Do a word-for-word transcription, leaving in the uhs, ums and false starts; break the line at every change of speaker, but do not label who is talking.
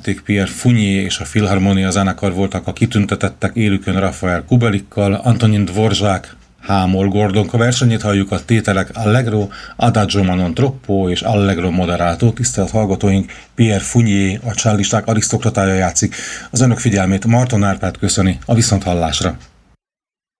Márték Pierre Fournier és a Filharmonia zenekar voltak a kitüntetettek, élükön Rafael Kubelikkal, Antonin Dvorak, Hámol Gordonka versenyét halljuk, a tételek Allegro, Adagio ma non troppo és Allegro moderato. Tisztelt hallgatóink, Pierre Fournier, a csellisták arisztokratája játszik. Az önök figyelmét Marton Árpád köszöni, a viszonthallásra.